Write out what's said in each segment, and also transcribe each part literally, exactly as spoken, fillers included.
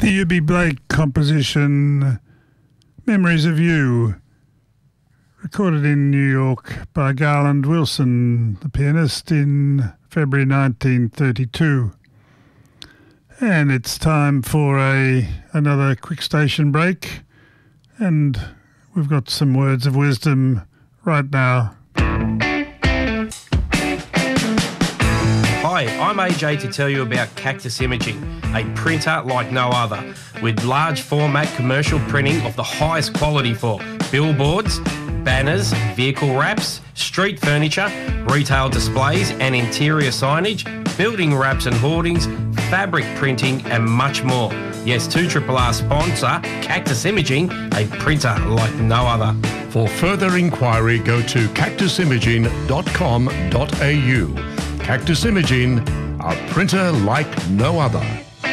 The U B Blake composition Memories of You, recorded in New York by Garland Wilson, the pianist, in February nineteen thirty-two. And it's time for a another quick station break, and we've got some words of wisdom right now. Hi, I'm A J to tell you about Cactus Imaging, a printer like no other, with large format commercial printing of the highest quality for billboards, banners, vehicle wraps, street furniture, retail displays and interior signage, building wraps and hoardings, fabric printing and much more. Yes, two R R sponsor Cactus Imaging, a printer like no other. For further inquiry, go to cactus imaging dot com dot a u. Cactus Imaging, a printer like no other.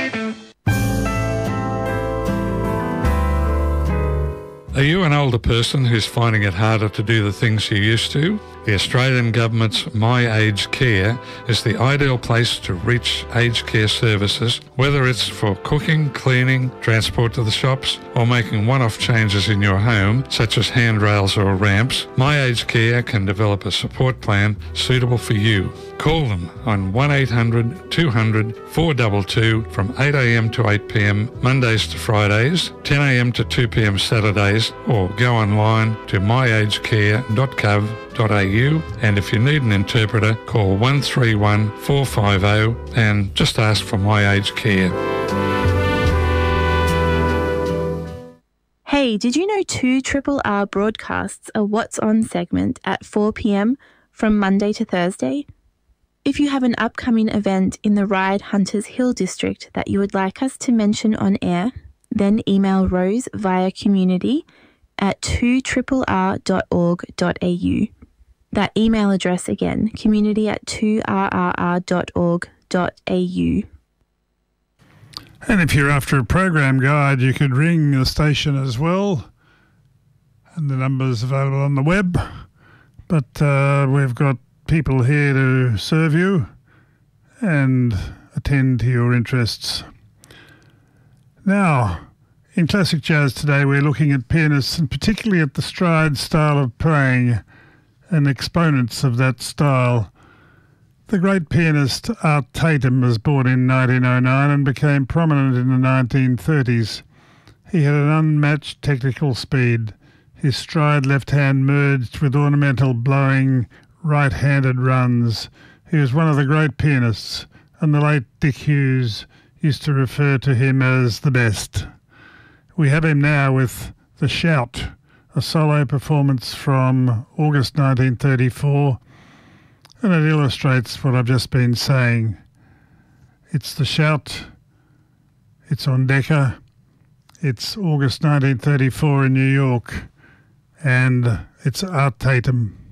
Are you an older person who's finding it harder to do the things you used to? The Australian Government's My Aged Care is the ideal place to reach aged care services, whether it's for cooking, cleaning, transport to the shops, or making one-off changes in your home, such as handrails or ramps. My Aged Care can develop a support plan suitable for you. Call them on one eight hundred two hundred four two two from eight a m to eight p m Mondays to Fridays, ten a m to two p m Saturdays, or go online to my aged care dot gov dot a u, and if you need an interpreter, call one three one four five zero and just ask for My Aged Care. Hey, did you know two R R R broadcasts a What's On segment at four p m from Monday to Thursday? If you have an upcoming event in the Ryde Hunters Hill district that you would like us to mention on air, then email Rose via community at two r r r dot org dot a u. That email address again, community at two r r r dot org dot a u. And if you're after a program guide, you could ring the station as well. And the number's available on the web. But uh, we've got people here to serve you and attend to your interests. Now, in classic jazz today, we're looking at pianists and particularly at the stride style of playing and exponents of that style. The great pianist Art Tatum was born in nineteen oh nine and became prominent in the nineteen thirties. He had an unmatched technical speed. His stride left hand merged with ornamental blowing right-handed runs. He was one of the great pianists, and the late Dick Hughes used to refer to him as the best. We have him now with The Shout, a solo performance from August nineteen thirty-four, and it illustrates what I've just been saying. It's The Shout, it's on Decca, it's August nineteen thirty-four in New York, and it's Art Tatum.